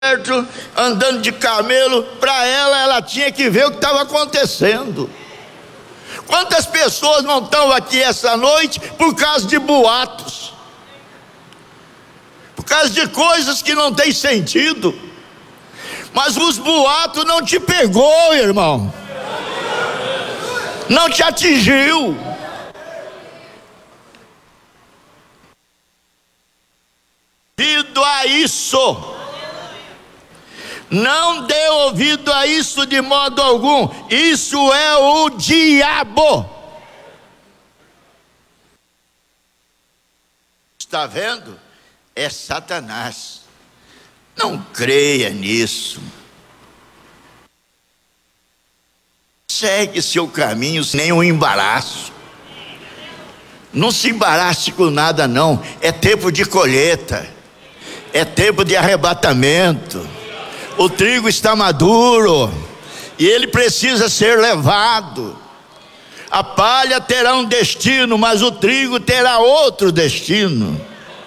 andando de camelo. Para ela tinha que ver o que estava acontecendo. Quantas pessoas não estão aqui essa noite por causa de boatos, por causa de coisas que não têm sentido? Mas os boatos não te pegou, irmão, não te atingiu. Devido a isso, não dê ouvido a isso de modo algum. Isso é o diabo. Está vendo? É Satanás. Não creia nisso. Segue seu caminho sem nenhum embaraço. Não se embarace com nada não. É tempo de colheita. É tempo de arrebatamento. O trigo está maduro e ele precisa ser levado. A palha terá um destino, mas o trigo terá outro destino.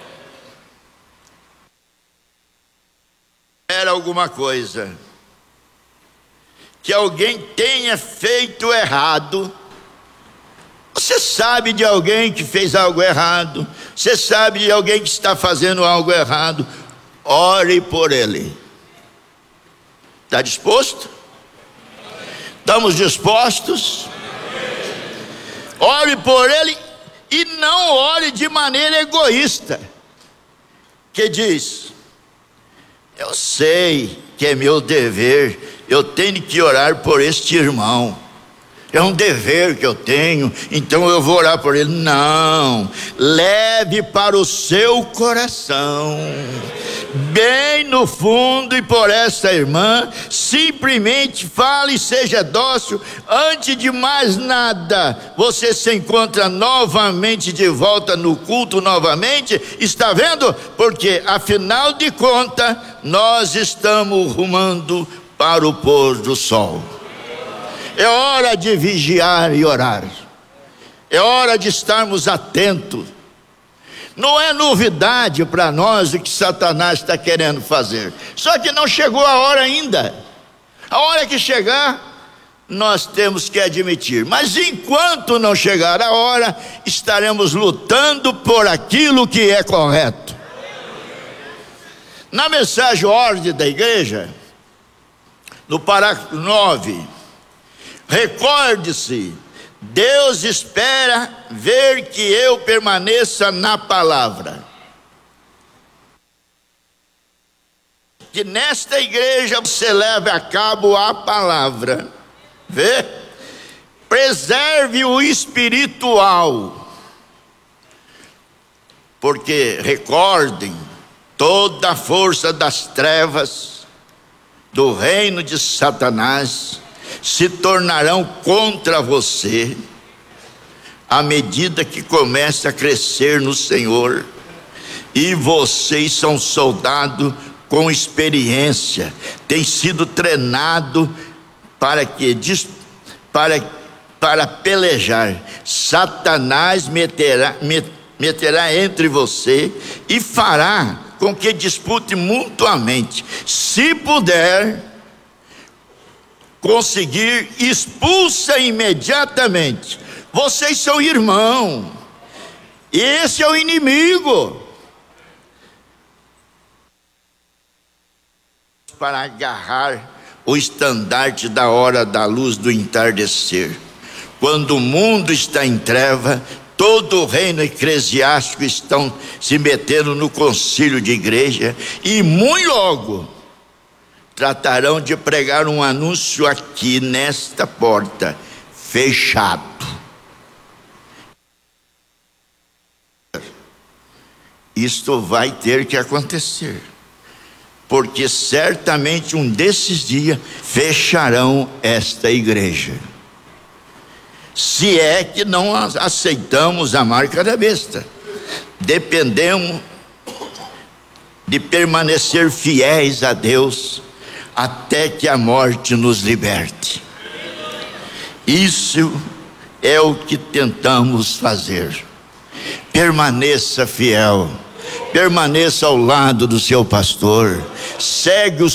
Era alguma coisa que alguém tenha feito errado. Você sabe de alguém que fez algo errado? Você sabe de alguém que está fazendo algo errado? Ore por ele. Está disposto? Estamos dispostos? Ore por ele e não ore de maneira egoísta, que diz: eu sei que é meu dever, eu tenho que orar por este irmão, é um dever que eu tenho, então eu vou orar por ele. Não, leve para o seu coração, bem no fundo, e por essa irmã, simplesmente fale e seja dócil. Antes de mais nada, você se encontra novamente de volta no culto novamente. Está vendo? Porque afinal de contas, nós estamos rumando para o pôr do sol. É hora de vigiar e orar. É hora de estarmos atentos. Não é novidade para nós o que Satanás está querendo fazer. Só que não chegou a hora ainda. A hora que chegar, nós temos que admitir. Mas enquanto não chegar a hora, estaremos lutando por aquilo que é correto. Na mensagem ordem da igreja, no parágrafo 9, recorde-se, Deus espera ver que eu permaneça na palavra. Que nesta igreja você leve a cabo a palavra. Vê? Preserve o espiritual. Porque recordem, toda a força das trevas do reino de Satanás se tornarão contra você à medida que começa a crescer no Senhor. E vocês são soldados com experiência, tem sido treinado para pelejar. Satanás meterá entre você e fará com que dispute mutuamente. Se puder conseguir, expulsa imediatamente. Vocês são irmãos. Esse é o inimigo. Para agarrar o estandarte da hora da luz do entardecer. Quando o mundo está em treva, todo o reino eclesiástico estão se metendo no concílio de igreja, e muito logo tratarão de pregar um anúncio aqui nesta porta, fechado. Isto vai ter que acontecer, porque certamente um desses dias fecharão esta igreja, se é que não aceitamos a marca da besta. Dependemos de permanecer fiéis a Deus até que a morte nos liberte. Isso é o que tentamos fazer. Permaneça fiel, permaneça ao lado do seu pastor, segue o